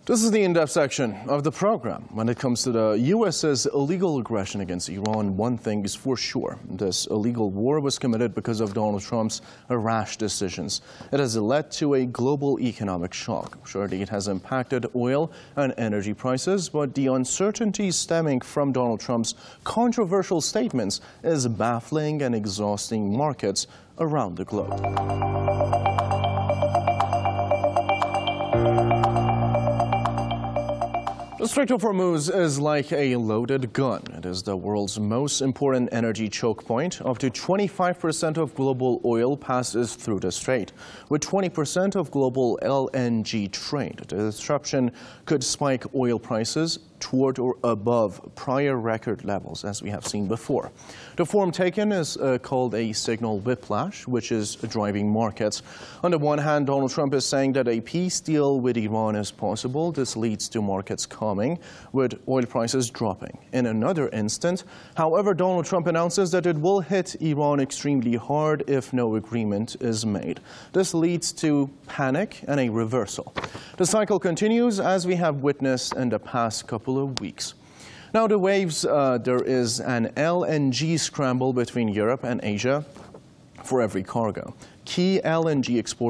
This is the in-depth section of the program. When it comes to the U.S.'s illegal aggression against Iran, one thing is for sure. This illegal war was committed because of Donald Trump's rash decisions. It has led to a global economic shock. Surely it has impacted oil and energy prices, but the uncertainty stemming from Donald Trump's controversial statements is baffling and exhausting markets around the globe. The Strait of Hormuz is like a loaded gun. It is the world's most important energy choke point. Up to 25% of global oil passes through the strait, with 20% of global LNG trade. The disruption could spike oil prices toward or above prior record levels, as we have seen before. The form taken is called a signal whiplash, which is driving markets. On the one hand, Donald Trump is saying that a peace deal with Iran is possible. This leads to markets calming, with oil prices dropping. In another instant, however, Donald Trump announces that it will hit Iran extremely hard if no agreement is made. This leads to panic and a reversal. The cycle continues as we have witnessed in the past couple of weeks. Now the waves, there is an LNG scramble between Europe and Asia for every cargo. Key LNG exporters